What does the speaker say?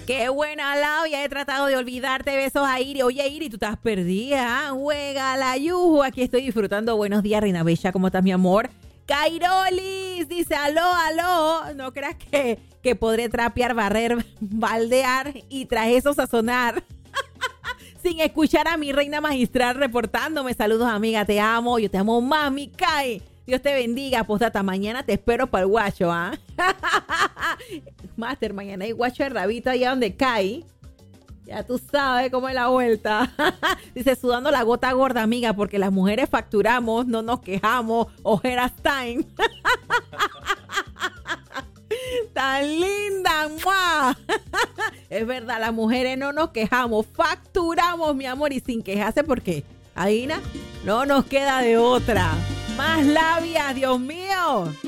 Qué buena labia, he tratado de olvidarte. Besos a Iri. Oye, Iri, tú estás perdida. Juega la yuju. Aquí estoy disfrutando. Buenos días, Reina Bella. ¿Cómo estás, mi amor? Cairolis dice, aló, aló. No creas que podré trapear, barrer, baldear y tras eso sazonar. Sin escuchar a mi reina magistral reportándome. Saludos, amiga. Te amo. Yo te amo, mami. Kai. Dios te bendiga. Postdata, mañana te espero para el guacho, ¿ah? Master, mañana hay guacho de rabito allá donde cae. Ya tú sabes cómo es la vuelta. Dice, sudando la gota gorda, amiga, porque las mujeres facturamos, no nos quejamos. Ojeras time. Tan linda, ¡mua! Es verdad, las mujeres no nos quejamos, facturamos, mi amor, y sin quejarse porque ahí no nos queda de otra. Más labias, Dios mío.